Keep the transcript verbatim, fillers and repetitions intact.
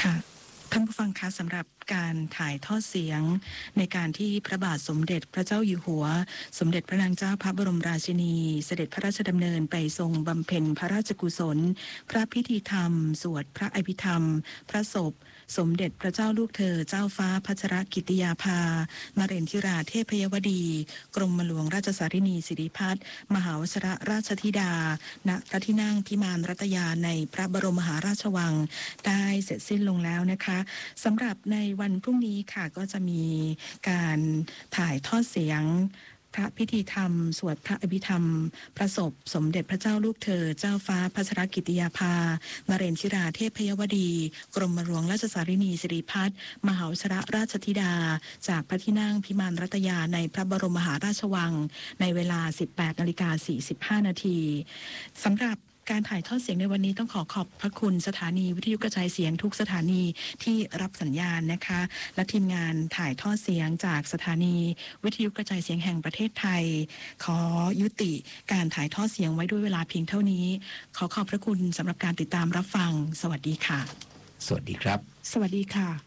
ค่ะท่านผู้ฟังคะสำหรับการถ่ายทอดเสียงในการที่พระบาทสมเด็จพระเจ้าอยู่หัวสมเด็จพระนางเจ้าพระบรมราชินีเสด็จพระราชดำเนินไปทรงบำเพ็ญพระราชกุศลพระพิธีธรรมสวดพระอภิธรรมพระศพสมเด็จพระเจ้าลูกเธอเจ้าฟ้าพัชรกิติยาภานเรนทิราเทพยวดีกรมหลวงราชสารินีสิริพัฒน์มหาวชรราชธิดาณพระที่นั่งพิมานรัตยาในพระบรมมหาราชวังได้เสร็จสิ้นลงแล้วนะคะสำหรับในวันพรุ่งนี้ค่ะก็จะมีการถ่ายทอดเสียงพระพิธีธรรมสวดพระอภิธรรมพระศพสมเด็จพระเจ้าลูกเธอเจ้าฟ้าพัชรกิติยาภานเรนทิราเทพยวดีกรมหลวงราชสารินีสิริพัฒน์มหาวชรราชธิดาจากพระที่นั่งพิมานรัตยาในพระบรมมหาราชวังในเวลา สิบแปดนาฬิกาสี่สิบห้านาทีสำหรับการถ่ายทอดเสียงในวันนี้ต้องขอขอบพระคุณสถานีวิทยุกระจายเสียงทุกสถานีที่รับสัญญาณนะคะและทีมงานถ่ายทอดเสียงจากสถานีวิทยุกระจายเสียงแห่งประเทศไทยขอยุติการถ่ายทอดเสียงไว้ด้วยเวลาเพียงเท่านี้ขอขอบพระคุณสำหรับการติดตามรับฟังสวัสดีค่ะสวัสดีครับสวัสดีค่ะ